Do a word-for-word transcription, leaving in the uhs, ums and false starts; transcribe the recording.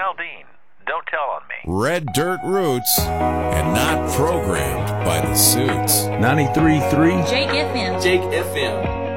Aldean. Don't tell on me. Red Dirt Roots, and not programmed by the suits. ninety-three point three Jake F M. Jake F M.